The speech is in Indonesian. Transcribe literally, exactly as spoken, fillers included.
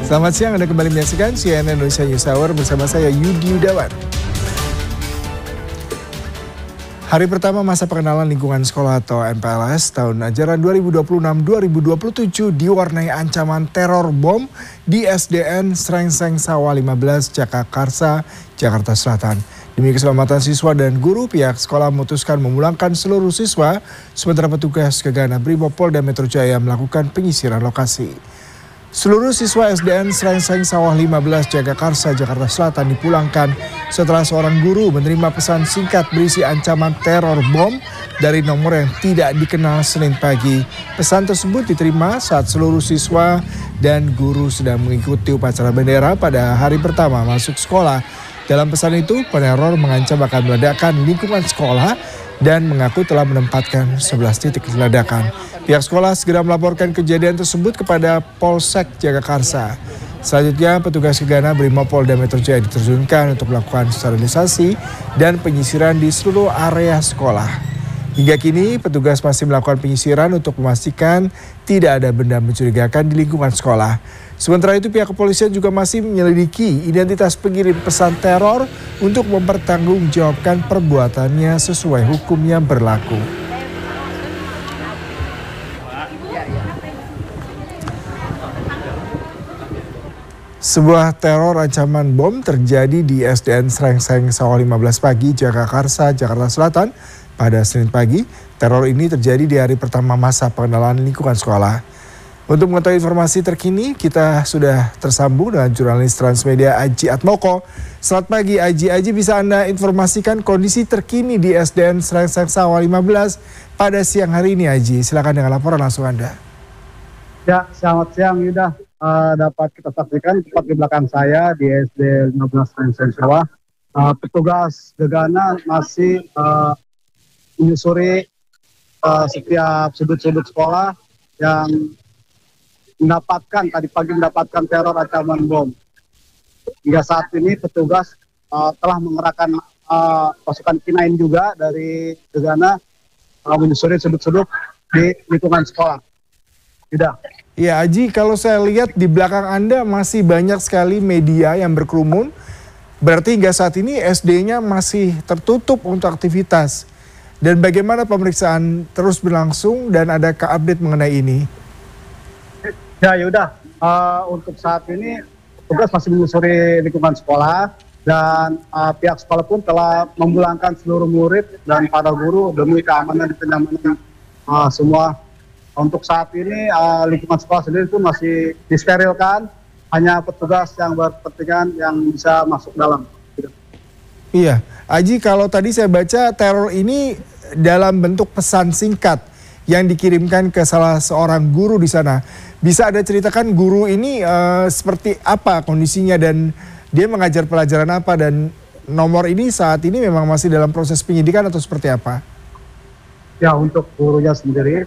Selamat siang, Anda kembali menyaksikan C N N Indonesia News Hour bersama saya Yudi Yudawan. Hari pertama masa pengenalan lingkungan sekolah atau M P L S tahun ajaran dua ribu dua puluh enam dua ribu dua puluh tujuh diwarnai ancaman teror bom di S D N Srengseng Sawah lima belas Jagakarsa, Jakarta Selatan. Demi keselamatan siswa dan guru, pihak sekolah memutuskan memulangkan seluruh siswa, sementara petugas Gegana Brimob Polda Metro Jaya melakukan penyisiran lokasi. Seluruh siswa S D N Srengseng Sawah lima belas Jagakarsa, Jakarta Selatan dipulangkan setelah seorang guru menerima pesan singkat berisi ancaman teror bom dari nomor yang tidak dikenal Senin pagi. Pesan tersebut diterima saat seluruh siswa dan guru sedang mengikuti upacara bendera pada hari pertama masuk sekolah. Dalam pesan itu, peneror mengancam akan meledakkan lingkungan sekolah dan mengaku telah menempatkan sebelas titik ledakan. Pihak sekolah segera melaporkan kejadian tersebut kepada Polsek Jagakarsa. Selanjutnya, petugas Gegana Brimob Polda Metro Jaya diterjunkan untuk melakukan sterilisasi dan penyisiran di seluruh area sekolah. Hingga kini, petugas masih melakukan penyisiran untuk memastikan tidak ada benda mencurigakan di lingkungan sekolah. Sementara itu, pihak kepolisian juga masih menyelidiki identitas pengirim pesan teror untuk mempertanggungjawabkan perbuatannya sesuai hukum yang berlaku. Sebuah teror ancaman bom terjadi di S D N Srengseng Sawah lima belas pagi, Jagakarsa, Jakarta Selatan pada Senin pagi. Teror ini terjadi di hari pertama masa pengenalan lingkungan sekolah. Untuk mengetahui informasi terkini, kita sudah tersambung dengan jurnalis Transmedia Aji Atmoko. Selamat pagi Aji. Aji, bisa Anda informasikan kondisi terkini di S D N Srengseng Sawah lima belas pada siang hari ini, Aji? Silakan dengan laporan langsung Anda. Ya, selamat siang Yuda. Uh, dapat kita saksikan tepat di belakang saya di S D lima belas Srengseng Sawah. Uh, petugas Gegana masih uh, menyusuri uh, setiap sudut-sudut sekolah yang mendapatkan, tadi pagi mendapatkan teror ancaman bom. Hingga saat ini petugas uh, telah mengerahkan uh, pasukan K sembilan juga dari Gegana uh, menyusuri sudut-sudut di lingkungan sekolah. Tidak. Ya Aji, kalau saya lihat di belakang Anda masih banyak sekali media yang berkerumun. Berarti hingga saat ini S D-nya masih tertutup untuk aktivitas. Dan bagaimana pemeriksaan terus berlangsung dan adakah update mengenai ini? Ya Yuda, uh, untuk saat ini tugas masih menyusuri lingkungan sekolah dan uh, pihak sekolah pun telah memulangkan seluruh murid dan para guru demi keamanan dan kenyamanan uh, semua. Untuk saat ini uh, lingkungan sekolah sendiri pun masih disterilkan, hanya petugas yang berkepentingan yang bisa masuk dalam. Iya, Aji, kalau tadi saya baca teror ini dalam bentuk pesan singkat yang dikirimkan ke salah seorang guru di sana. Bisa Anda ceritakan guru ini uh, seperti apa kondisinya dan dia mengajar pelajaran apa, dan nomor ini saat ini memang masih dalam proses penyidikan atau seperti apa? Ya, untuk gurunya sendiri